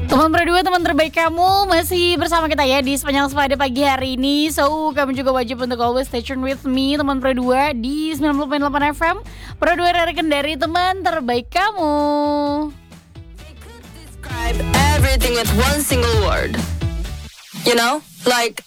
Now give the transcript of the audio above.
Teman berdua, teman terbaik kamu masih bersama kita ya di sepanjang pada pagi hari ini. So, kamu juga wajib untuk always stay tune with me, teman berdua di 90.8 FM. Berdua dari teman terbaik kamu. They could describe everything with one single word. You know, like